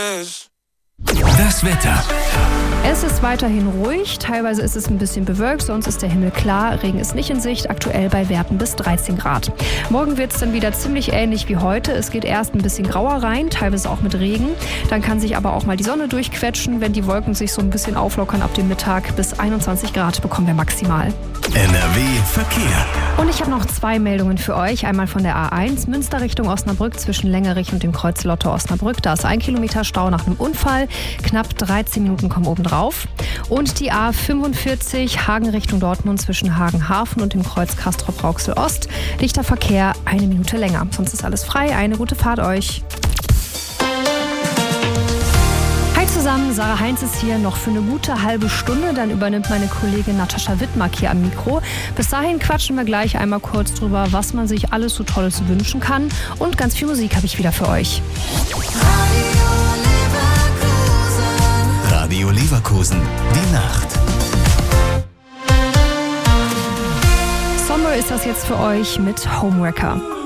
Das Wetter. Es ist weiterhin ruhig, teilweise ist es ein bisschen bewölkt, sonst ist der Himmel klar, Regen ist nicht in Sicht, aktuell bei Werten bis 13 Grad. Morgen wird es dann wieder ziemlich ähnlich wie heute, es geht erst ein bisschen grauer rein, teilweise auch mit Regen, dann kann sich aber auch mal die Sonne durchquetschen, wenn die Wolken sich so ein bisschen auflockern ab dem Mittag, bis 21 Grad bekommen wir maximal. NRW Verkehr. Und ich habe noch 2 Meldungen für euch. Einmal von der A1 Münster Richtung Osnabrück zwischen Längerich und dem Kreuz Lotte-Osnabrück. Da ist 1 Kilometer Stau nach einem Unfall. Knapp 13 Minuten kommen obendrauf. Und die A45 Hagen Richtung Dortmund zwischen Hagen-Hafen und dem Kreuz Castrop-Rauxel-Ost. Dichter Verkehr 1 Minute länger. Sonst ist alles frei. Eine gute Fahrt euch. Hi zusammen, Sarah Heinz ist hier noch für eine gute halbe Stunde. Dann übernimmt meine Kollegin Natascha Wittmark hier am Mikro. Bis dahin quatschen wir gleich einmal kurz drüber, was man sich alles so Tolles wünschen kann. Und ganz viel Musik habe ich wieder für euch. Radio Leverkusen, die Nacht. Sommer ist das jetzt für euch mit Homewrecker.